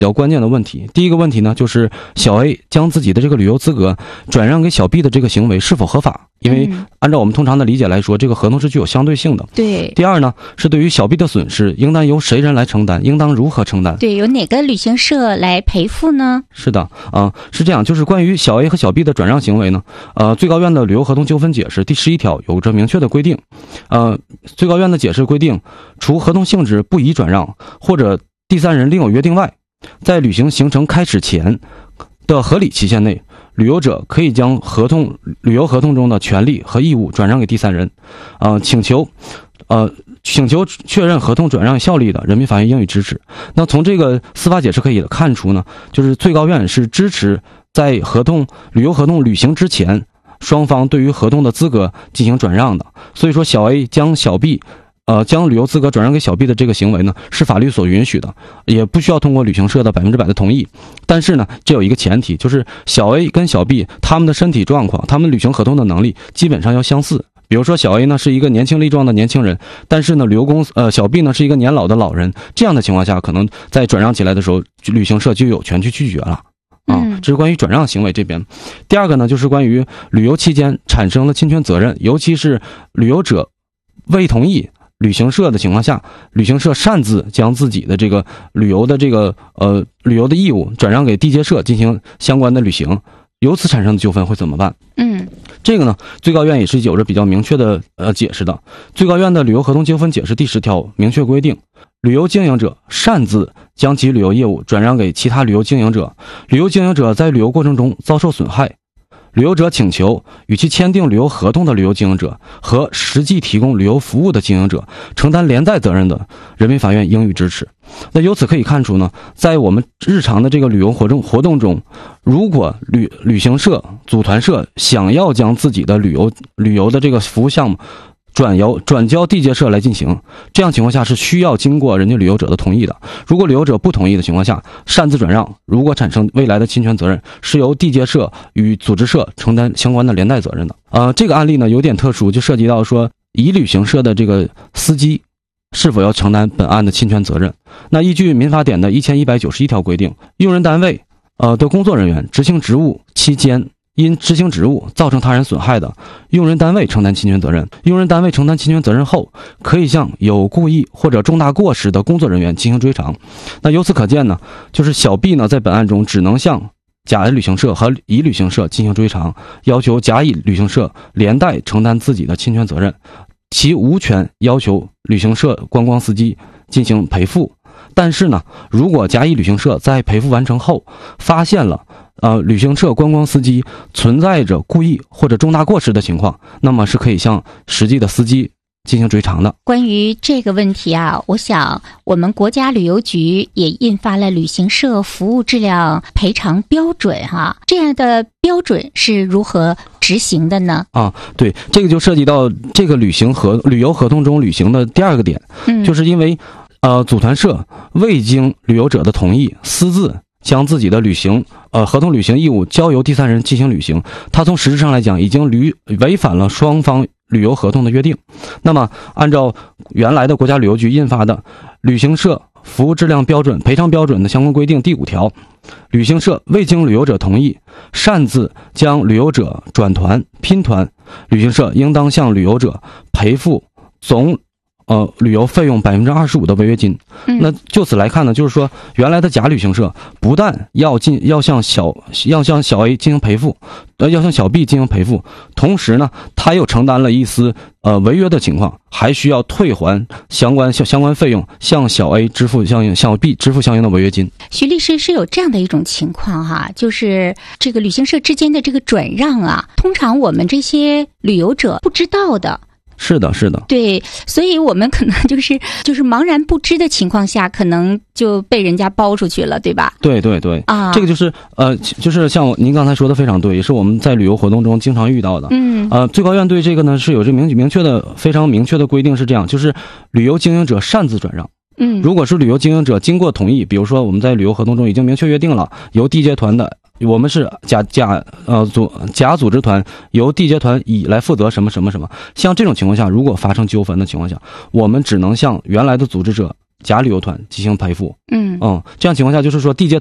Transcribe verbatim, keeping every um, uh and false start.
比较关键的问题。第一个问题呢，就是小 A 将自己的这个旅游资格转让给小 B 的这个行为是否合法？因为按照我们通常的理解来说，这个合同是具有相对性的。 对。 第二呢，是对于小 B 的损失，应当由谁人来承担？应当如何承担？ 对，由哪个旅行社来赔付呢？ 是的，啊、呃，是这样，就是关于小 A 和小 B 的转让行为呢，呃，最高院的旅游合同纠纷解释第十一条有着明确的规定，呃，最高院的解释规定，除合同性质不宜转让或者第三人另有约定外，在旅行行程开始前的合理期限内，旅游者可以将合同旅游合同中的权利和义务转让给第三人，呃，请求，呃，请求确认合同转让效力的，人民法院应予支持。那从这个司法解释可以看出呢，就是最高院是支持在合同旅游合同履行之前，双方对于合同的资格进行转让的。所以说，小 A 将小 B。呃，将旅游资格转让给小 B 的这个行为呢，是法律所允许的，也不需要通过旅行社的百分之百的同意。但是呢，这有一个前提，就是小 A 跟小 B 他们的身体状况，他们履行合同的能力基本上要相似。比如说小 A 呢是一个年轻力壮的年轻人，但是呢旅游公司呃小 B 呢是一个年老的老人，这样的情况下，可能在转让起来的时候，旅行社就有权去拒绝了。啊，这是关于转让行为这边。第二个呢，就是关于旅游期间产生了侵权责任，尤其是旅游者未同意旅行社的情况下，旅行社擅自将自己的这个旅游的这个呃旅游的义务转让给地接社进行相关的旅行，由此产生的纠纷会怎么办？嗯，这个呢，最高院也是有着比较明确的呃解释的。最高院的旅游合同纠纷解释第十条明确规定，旅游经营者擅自将其旅游业务转让给其他旅游经营者，旅游经营者在旅游过程中遭受损害，旅游者请求与其签订旅游合同的旅游经营者和实际提供旅游服务的经营者承担连带责任的，人民法院应予支持。那由此可以看出呢，在我们日常的这个旅游活动活动中，如果旅旅行社、组团社想要将自己的旅游旅游的这个服务项目转由转交地接社来进行，这样情况下是需要经过人家旅游者的同意的。如果旅游者不同意的情况下，擅自转让，如果产生未来的侵权责任，是由地接社与组织社承担相关的连带责任的。呃，这个案例呢有点特殊，就涉及到说，乙旅行社的这个司机是否要承担本案的侵权责任。那依据民法典的一千一百九十一条规定，用人单位呃的工作人员执行职务期间，因执行职务造成他人损害的，用人单位承担侵权责任。用人单位承担侵权责任后，可以向有故意或者重大过失的工作人员进行追偿。那由此可见呢，就是小 B 呢在本案中只能向甲旅行社和乙旅行社进行追偿，要求甲乙旅行社连带承担自己的侵权责任，其无权要求旅行社观光司机进行赔付。但是呢，如果甲乙旅行社在赔付完成后发现了呃，旅行社观光司机存在着故意或者重大过失的情况，那么是可以向实际的司机进行追偿的。 关于这个问题啊，我想我们国家旅游局也印发了旅行社服务质量赔偿标准哈、啊，这样的标准是如何执行的呢？啊， 对，这个就涉及到这个旅行合旅游合同中履行的第二个点，嗯，就是因为呃，组团社未经旅游者的同意，私自将自己的旅行呃合同履行义务交由第三人进行履行，他从实质上来讲已经履违反了双方旅游合同的约定。那么按照原来的国家旅游局印发的旅行社服务质量标准赔偿标准的相关规定第五条，旅行社未经旅游者同意擅自将旅游者转团拼团，旅行社应当向旅游者赔付总呃，旅游费用百分之二十五的违约金。那就此来看呢，就是说，原来的甲旅行社不但要进要向小要向小 A 进行赔付，呃，要向小 B 进行赔付，同时呢，他又承担了一丝呃违约的情况，还需要退还相关相相关费用，向小 A 支付相应向 B 支付相应的违约金。 徐律师，是有这样的一种情况哈，就是这个旅行社之间的这个转让啊，通常我们这些旅游者不知道的。 是的，是的， 对，所以我们可能就是就是茫然不知的情况下，可能就被人家包出去了，对吧？ 对对对，啊，这个就是呃，就是像您刚才说的非常对，也是我们在旅游活动中经常遇到的。嗯，呃，最高院对这个呢是有这明明确的非常明确的规定，是这样，就是旅游经营者擅自转让。嗯，如果是旅游经营者经过同意，比如说我们在旅游合同中已经明确约定了，由地接团的。我们是甲甲呃组甲组织团由地接团乙来负责什么什么什么，像这种情况下，如果发生纠纷的情况下，我们只能向原来的组织者甲旅游团进行赔付。 嗯嗯，这样情况下就是说，缔结